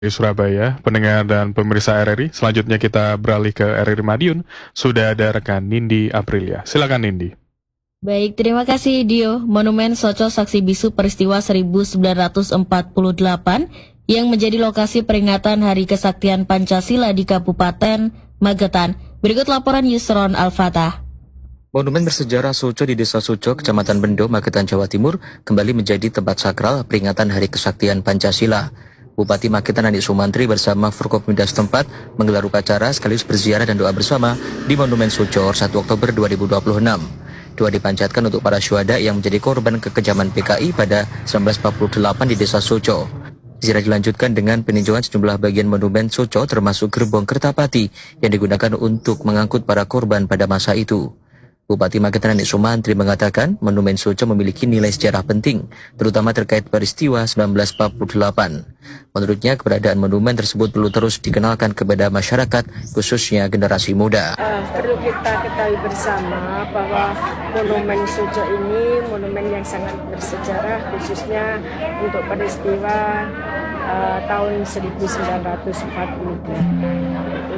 Di Surabaya, pendengar dan pemirsa RRI. Selanjutnya kita beralih ke RRI Madiun. Sudah ada rekan Nindi Aprilia. Silakan Nindi. Baik, terima kasih Dio. Monumen Soco Saksi Bisu peristiwa 1948 yang menjadi lokasi peringatan Hari Kesaktian Pancasila di Kabupaten Magetan. Berikut laporan Yusron Al-Fatah. Monumen bersejarah Soco di Desa Soco, Kecamatan Bendo, Magetan, Jawa Timur, kembali menjadi tempat sakral peringatan Hari Kesaktian Pancasila. Bupati Magetan Andi Sumantri bersama Forkopimda setempat menggelar upacara sekaligus berziarah dan doa bersama di Monumen Soco 1 Oktober 2026. Doa dipanjatkan untuk para syuhada yang menjadi korban kekejaman PKI pada 1948 di Desa Soco. Ziarah dilanjutkan dengan peninjauan sejumlah bagian monumen Soco termasuk gerbong Kertapati yang digunakan untuk mengangkut para korban pada masa itu. Bupati Magetan Andi Sumantri mengatakan Monumen Soco memiliki nilai sejarah penting, terutama terkait peristiwa 1948. Menurutnya, keberadaan monumen tersebut perlu terus dikenalkan kepada masyarakat, khususnya generasi muda. Perlu kita ketahui bersama bahwa Monumen Soco ini monumen yang sangat bersejarah, khususnya untuk peristiwa tahun 1948 itu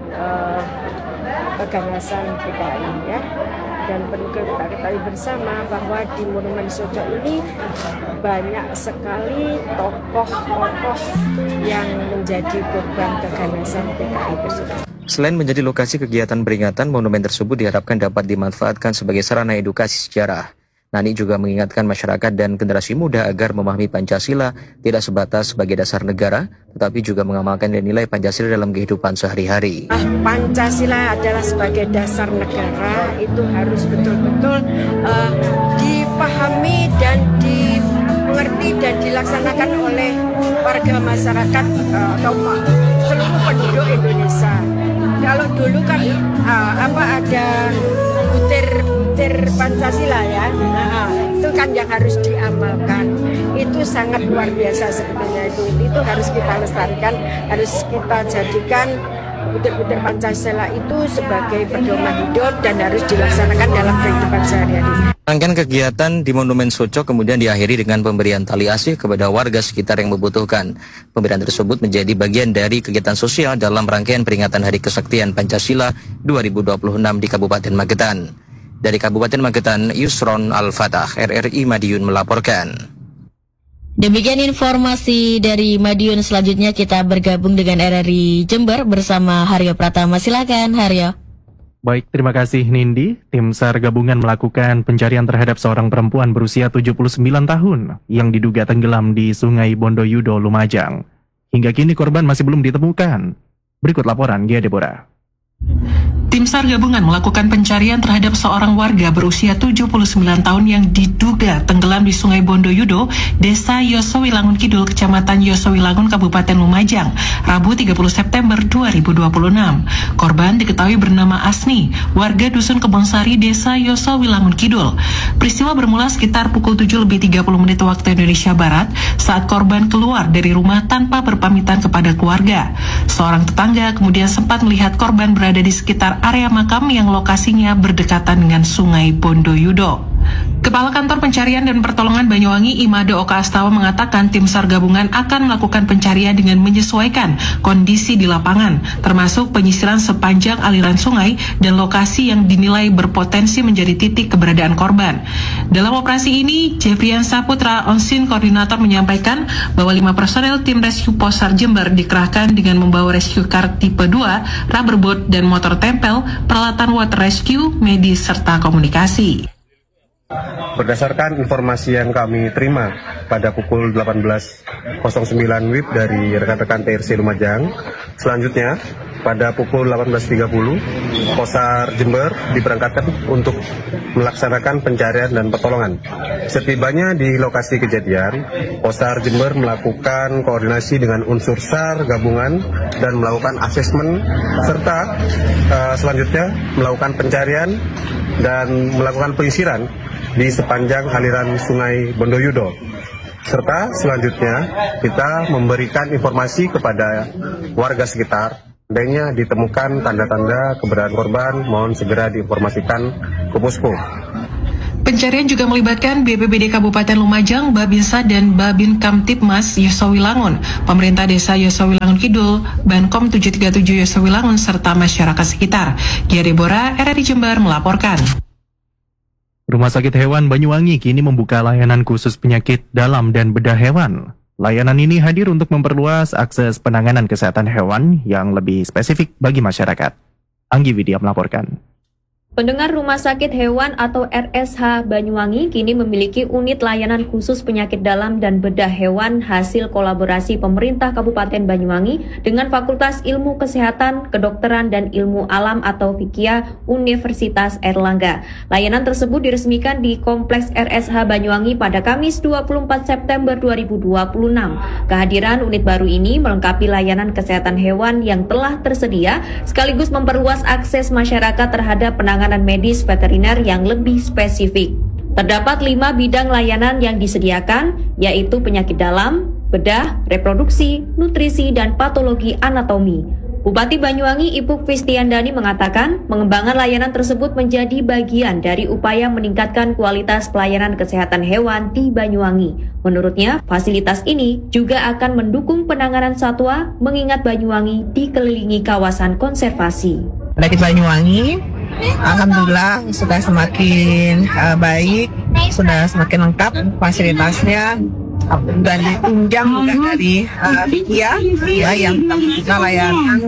keganasan PKI ya. Dan perlu kita ketahui bersama bahwa di Monumen Soco ini banyak sekali tokoh-tokoh yang menjadi korban keganasan PKI tersebut. Selain menjadi lokasi kegiatan peringatan, monumen tersebut diharapkan dapat dimanfaatkan sebagai sarana edukasi sejarah. Nani juga mengingatkan masyarakat dan generasi muda agar memahami Pancasila tidak sebatas sebagai dasar negara, tetapi juga mengamalkan nilai Pancasila dalam kehidupan sehari-hari. Pancasila adalah sebagai dasar negara, itu harus betul-betul dipahami dan dimengerti dan dilaksanakan oleh warga masyarakat atau seluruh penduduk Indonesia. Kalau dulu kan ada butir Pancasila ya, itu kan yang harus diamalkan. Itu sangat luar biasa sebetulnya, itu harus kita lestarikan, harus kita jadikan butir-butir Pancasila itu sebagai pedoman hidup dan harus dilaksanakan dalam kehidupan sehari-hari. Rangkaian kegiatan di Monumen Soco kemudian diakhiri dengan pemberian tali asih kepada warga sekitar yang membutuhkan. Pemberian tersebut menjadi bagian dari kegiatan sosial dalam rangkaian peringatan Hari Kesaktian Pancasila 2026 di Kabupaten Magetan. Dari Kabupaten Magetan, Yusron Al-Fatah, RRI Madiun melaporkan. Demikian informasi dari Madiun. Selanjutnya kita bergabung dengan RRI Jember bersama Haryo Pratama. Silakan Haryo. Baik, terima kasih Nindi. Tim SAR gabungan melakukan pencarian terhadap seorang perempuan berusia 79 tahun yang diduga tenggelam di Sungai Bondoyudo, Lumajang. Hingga kini korban masih belum ditemukan. Berikut laporan Gia Deborah. Tim SAR gabungan melakukan pencarian terhadap seorang warga berusia 79 tahun yang diduga tenggelam di Sungai Bondoyudo, Desa Yosowilangun Kidul, Kecamatan Yosowilangun, Kabupaten Lumajang, Rabu 30 September 2026. Korban diketahui bernama Asni, warga Dusun Kebonsari, Desa Yosowilangun Kidul. Peristiwa bermula sekitar pukul 7:30 waktu Indonesia Barat saat korban keluar dari rumah tanpa berpamitan kepada keluarga. Seorang tetangga kemudian sempat melihat korban berada di sekitar area makam yang lokasinya berdekatan dengan Sungai Bondoyudo. Kepala Kantor Pencarian dan Pertolongan Banyuwangi, Imade Oka Astawa, mengatakan tim SAR gabungan akan melakukan pencarian dengan menyesuaikan kondisi di lapangan, termasuk penyisiran sepanjang aliran sungai dan lokasi yang dinilai berpotensi menjadi titik keberadaan korban. Dalam operasi ini, Jeffrian Saputra, Onsin Koordinator, menyampaikan bahwa 5 personel tim rescue pos SAR Jember dikerahkan dengan membawa rescue car tipe 2, rubber boat, dan motor tempel, peralatan water rescue, medis, serta komunikasi. Berdasarkan informasi yang kami terima pada pukul 18.09 WIB dari rekan-rekan TRC Lumajang, selanjutnya pada pukul 18.30 Posar Jember diberangkatkan untuk melaksanakan pencarian dan pertolongan. Setibanya di lokasi kejadian, Posar Jember melakukan koordinasi dengan unsur SAR gabungan dan melakukan asesmen serta selanjutnya melakukan pencarian dan melakukan penyisiran di sepanjang aliran Sungai Bondoyudo. Serta selanjutnya kita memberikan informasi kepada warga sekitar. Seandainya ditemukan tanda-tanda keberadaan korban, mohon segera diinformasikan ke posko. Pencarian juga melibatkan BPBD Kabupaten Lumajang, Babinsa, dan Babin Kamtipmas Yosowilangun, pemerintah desa Yosowilangun Kidul, Bankom 737 Yosowilangun, serta masyarakat sekitar. Gia Deborah, RRI Jember melaporkan. Rumah Sakit Hewan Banyuwangi kini membuka layanan khusus penyakit dalam dan bedah hewan. Layanan ini hadir untuk memperluas akses penanganan kesehatan hewan yang lebih spesifik bagi masyarakat. Anggi Widya melaporkan. Pendengar, Rumah Sakit Hewan atau RSH Banyuwangi kini memiliki unit layanan khusus penyakit dalam dan bedah hewan hasil kolaborasi pemerintah Kabupaten Banyuwangi dengan Fakultas Ilmu Kesehatan, Kedokteran dan Ilmu Alam atau FIKIA Universitas Airlangga. Layanan tersebut diresmikan di Kompleks RSH Banyuwangi pada Kamis 24 September 2026. Kehadiran unit baru ini melengkapi layanan kesehatan hewan yang telah tersedia sekaligus memperluas akses masyarakat terhadap penanganan medis veteriner yang lebih spesifik. Terdapat 5 bidang layanan yang disediakan, yaitu penyakit dalam, bedah, reproduksi, nutrisi, dan patologi anatomi. Bupati Banyuwangi Ibu Kristiandani mengatakan, pengembangan layanan tersebut menjadi bagian dari upaya meningkatkan kualitas pelayanan kesehatan hewan di Banyuwangi. Menurutnya, fasilitas ini juga akan mendukung penanganan satwa mengingat Banyuwangi dikelilingi kawasan konservasi. Penyakit Banyuwangi, alhamdulillah sudah semakin baik, sudah semakin lengkap fasilitasnya, dan ditunjang juga dari FIKIA yang membuka layanan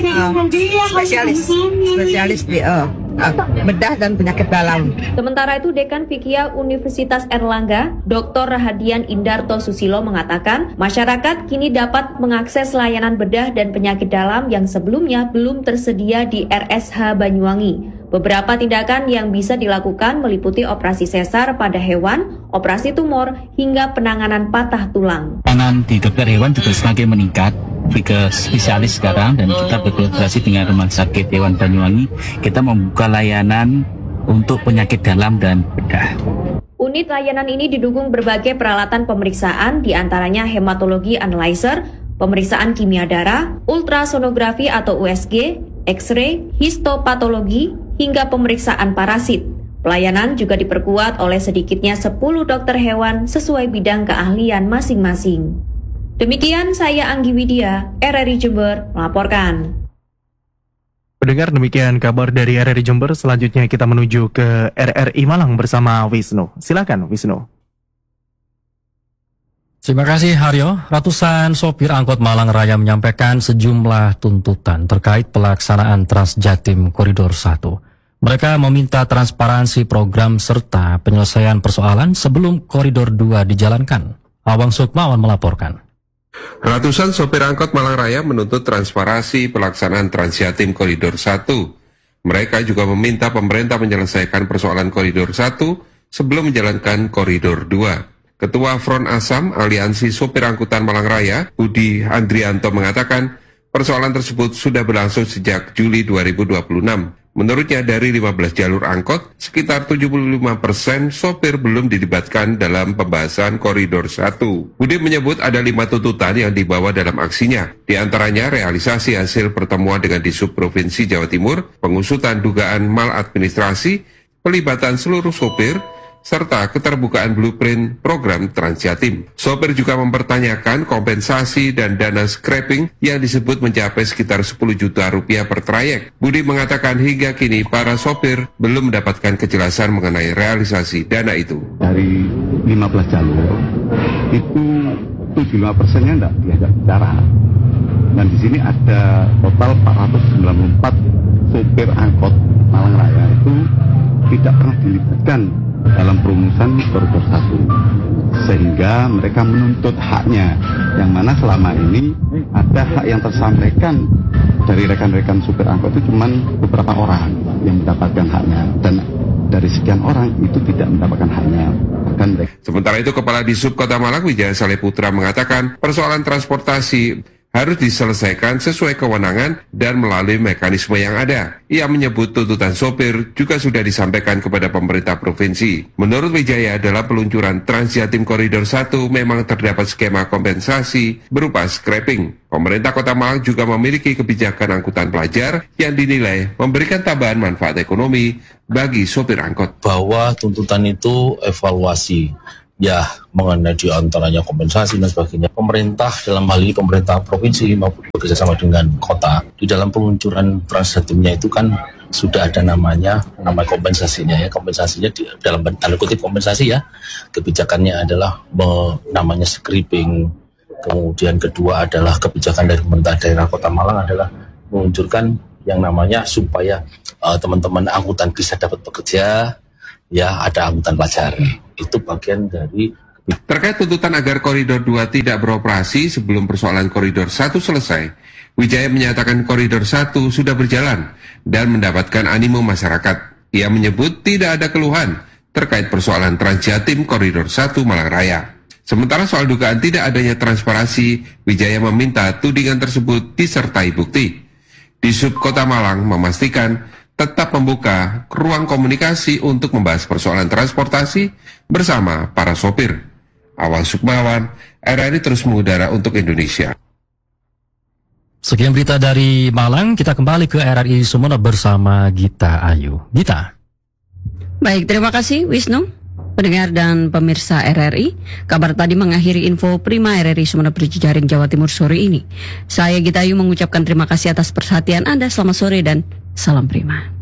spesialis di bedah dan penyakit dalam. Sementara itu, Dekan FIKIA Universitas Airlangga, Dr. Rahadian Indarto Susilo mengatakan, masyarakat kini dapat mengakses layanan bedah dan penyakit dalam yang sebelumnya belum tersedia di RSH Banyuwangi. Beberapa tindakan yang bisa dilakukan meliputi operasi sesar pada hewan, operasi tumor, hingga penanganan patah tulang. Penanganan di dokter hewan juga semakin meningkat ke spesialis sekarang, dan kita berkolaborasi dengan Rumah Sakit Hewan Banyuwangi. Kita membuka layanan untuk penyakit dalam dan bedah. Unit layanan ini didukung berbagai peralatan pemeriksaan, diantaranya hematologi analyzer, pemeriksaan kimia darah, ultrasonografi atau USG, X-ray, histopatologi, hingga pemeriksaan parasit. Pelayanan juga diperkuat oleh sedikitnya 10 dokter hewan sesuai bidang keahlian masing-masing. Demikian saya Anggi Widya, RRI Jember melaporkan. Pendengar, demikian kabar dari RRI Jember. Selanjutnya kita menuju ke RRI Malang bersama Wisnu. Silakan Wisnu. Terima kasih Haryo. Ratusan sopir angkot Malang Raya menyampaikan sejumlah tuntutan terkait pelaksanaan Transjatim Koridor 1. Mereka meminta transparansi program serta penyelesaian persoalan sebelum Koridor 2 dijalankan. Awang Sukmawan melaporkan. Ratusan sopir angkot Malang Raya menuntut transparansi pelaksanaan Transjatim Koridor 1. Mereka juga meminta pemerintah menyelesaikan persoalan Koridor 1 sebelum menjalankan Koridor 2. Ketua Front Asam Aliansi Sopir Angkutan Malang Raya, Budi Andrianto mengatakan, persoalan tersebut sudah berlangsung sejak Juli 2026. Menurutnya dari 15 jalur angkot, sekitar 75% sopir belum dilibatkan dalam pembahasan Koridor 1. Budi menyebut ada 5 tuntutan yang dibawa dalam aksinya. Di antaranya realisasi hasil pertemuan dengan Disub Provinsi Jawa Timur, pengusutan dugaan maladministrasi, pelibatan seluruh sopir, serta keterbukaan blueprint program Transjatim. Sopir juga mempertanyakan kompensasi dan dana scrapping yang disebut mencapai sekitar 10 juta rupiah per trayek. Budi mengatakan hingga kini para sopir belum mendapatkan kejelasan mengenai realisasi dana itu. Dari 15 jalur, itu 75%-nya tidak diajak bicara. Dan di sini ada total 494 sopir angkot Malang Raya itu tidak pernah dilibatkan dalam perumusan Koridor 1, sehingga mereka menuntut haknya, yang mana selama ini ada hak yang tersampaikan dari rekan-rekan supir angkot itu cuma beberapa orang yang mendapatkan haknya, dan dari sekian orang itu tidak mendapatkan haknya. Sementara itu, Kepala Disub Kota Malang Wijaya Saleh Putra mengatakan persoalan transportasi harus diselesaikan sesuai kewenangan dan melalui mekanisme yang ada. Ia menyebut tuntutan sopir juga sudah disampaikan kepada pemerintah provinsi. Menurut Wijaya, dalam peluncuran Transjatim Koridor 1 memang terdapat skema kompensasi berupa scrapping. Pemerintah Kota Malang juga memiliki kebijakan angkutan pelajar yang dinilai memberikan tambahan manfaat ekonomi bagi sopir angkot. Bahwa tuntutan itu evaluasi, ya mengenai di antaranya kompensasi dan sebagainya. Pemerintah dalam hal ini pemerintah provinsi maupun bekerjasama dengan kota, di dalam peluncuran Transjatimnya itu kan sudah ada nama kompensasinya ya. Kompensasinya dalam tanda kutip kompensasi ya. Kebijakannya adalah namanya scrapping. Kemudian kedua adalah kebijakan dari pemerintah daerah Kota Malang adalah meluncurkan yang namanya supaya teman-teman angkutan bisa dapat bekerja, ya ada angkutan pelajar. Itu bagian dari. Terkait tuntutan agar Koridor 2 tidak beroperasi sebelum persoalan Koridor 1 selesai, Wijaya menyatakan Koridor 1 sudah berjalan dan mendapatkan animo masyarakat. Ia menyebut tidak ada keluhan terkait persoalan Transjatim Koridor 1 Malang Raya. Sementara soal dugaan tidak adanya transparansi, Wijaya meminta tudingan tersebut disertai bukti. Disub Kota Malang memastikan tetap membuka ruang komunikasi untuk membahas persoalan transportasi bersama para sopir. Awal Sukmawan, RRI terus mengudara untuk Indonesia. Sekian berita dari Malang, kita kembali ke RRI Sumeneb bersama Gita Ayu. Gita. Baik, terima kasih Wisnu. Pendengar dan pemirsa RRI, kabar tadi mengakhiri info Prima RRI Sumeneb Berjejaring Jawa Timur sore ini. Saya Gita Ayu mengucapkan terima kasih atas perhatian Anda. Selamat sore dan salam Prima.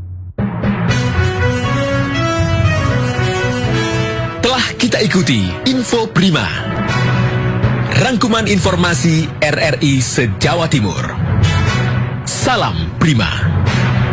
Telah kita ikuti Info Prima, rangkuman informasi RRI se-Jawa Timur. Salam Prima.